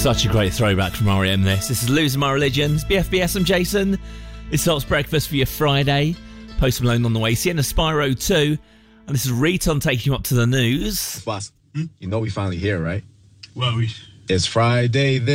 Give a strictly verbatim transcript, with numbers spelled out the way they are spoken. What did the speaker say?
Such a great throwback from R E M this. This is Losing My Religions, B F B S, I'm Jason. It's Salt's Breakfast for your Friday. Post Malone on the way, Sienna Spyro two. And this is Riton taking you up to the news. Boss, hmm? You know we finally here, right? Well, we... It's Friday then.